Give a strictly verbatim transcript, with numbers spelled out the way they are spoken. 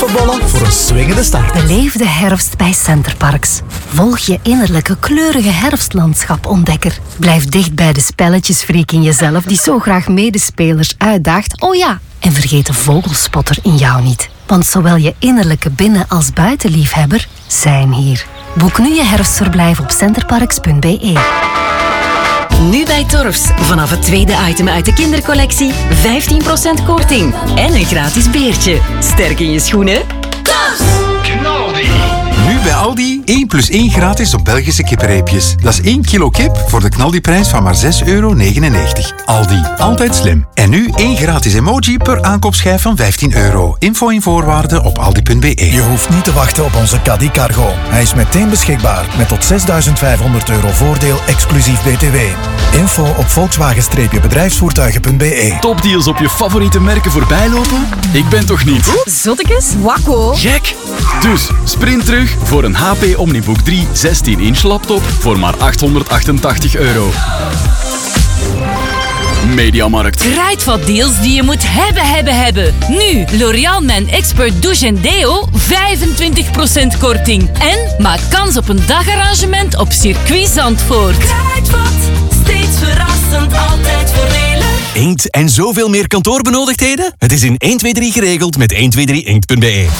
Bollen voor een swingende start. Beleef de herfst bij Centerparks. Volg je innerlijke kleurige herfstlandschap-ontdekker. Blijf dicht bij de spelletjesfreak in jezelf die zo graag medespelers uitdaagt. Oh ja, en vergeet de vogelspotter in jou niet. Want zowel je innerlijke binnen- als buitenliefhebber zijn hier. Boek nu je herfstverblijf op centerparks punt b e. Nu bij Torfs. Vanaf het tweede item uit de kindercollectie vijftien procent korting. En een gratis beertje. Sterk in je schoenen? Torfs! Knaldi! Nu bij Aldi één plus één gratis op Belgische kippenreepjes. Dat is één kilo kip voor de knaldiprijs van maar zes euro negenennegentig. Aldi, altijd slim. En nu één gratis emoji per aankoopschijf van vijftien euro. Info en voorwaarden op aldi punt b e. Je hoeft niet te wachten op onze Caddy Cargo. Hij is meteen beschikbaar met tot zesduizend vijfhonderd euro voordeel exclusief b t w. Info op volkswagen-bedrijfsvoertuigen punt b e. Topdeals op je favoriete merken voorbijlopen? Ik ben toch niet? Zottekes? Wakko. Gek! Dus sprint terug voor een H P Omnibook drie zestien inch laptop voor maar achthonderdachtentachtig euro. Mediamarkt. Kruidvat deals die je moet hebben, hebben, hebben. Nu, L'Oréal Men Expert Douche en Deo, vijfentwintig procent korting. En maak kans op een dagarrangement op Circuit Zandvoort. Kruidvat, steeds verrassend, altijd voordelig. Inkt en zoveel meer kantoorbenodigdheden? Het is in één twee drie geregeld met één twee drie inkt punt b e.